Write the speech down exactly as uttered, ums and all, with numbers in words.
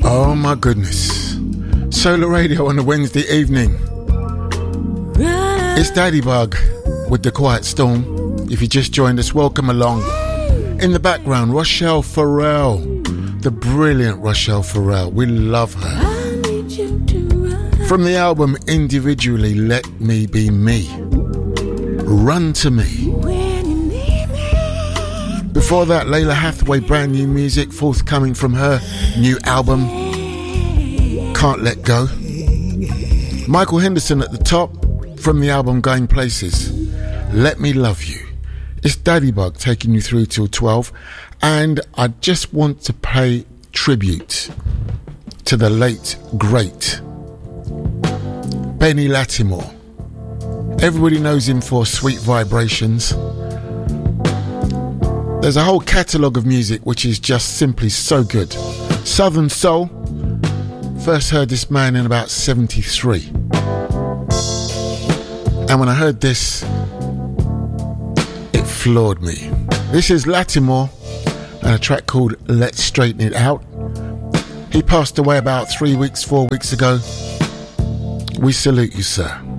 Oh my goodness. Solar Radio on a Wednesday evening. It's Daddy Bug with The Quiet Storm. If you just joined us, welcome along. In the background, Rochelle Farrell. The brilliant Rochelle Farrell. We love her. From the album Individually, Let Me Be Me. Run to Me. Before that, Layla Hathaway, brand new music forthcoming from her new album, Can't Let Go. Michael Henderson at the top from the album Going Places, Let Me Love You. It's Daddy Bug taking you through till twelve, and I just want to pay tribute to the late, great Benny Latimore. Everybody knows him for Sweet Vibrations. There's a whole catalogue of music which is just simply so good. Southern Soul. First heard this man in about seventy-three. And when I heard this, it floored me. This is Latimore and a track called Let's Straighten It Out. He passed away about three weeks, four weeks ago. We salute you, sir.